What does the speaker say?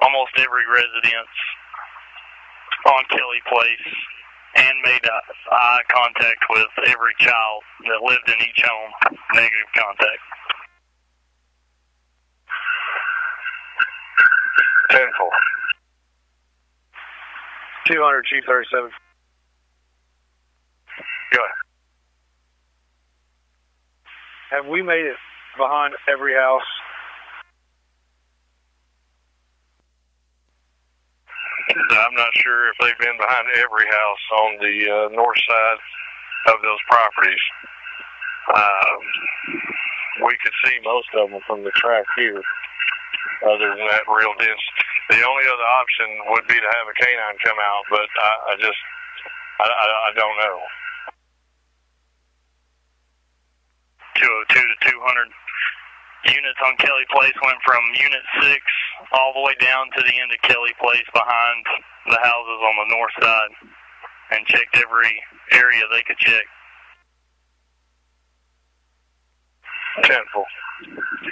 almost every residence on Kelly Place and made eye contact with every child that lived in each home. Negative contact. 10-4. 200, Chief 37. Go ahead. Have we made it behind every house? I'm not sure if they've been behind every house on the north side of those properties. We could see most of them from the track here. Other than that, real dense. The only other option would be to have a canine come out, but I don't know. 202 to 200. Units on Kelly Place went from Unit 6 all the way down to the end of Kelly Place behind the houses on the north side and checked every area they could check. 10-4.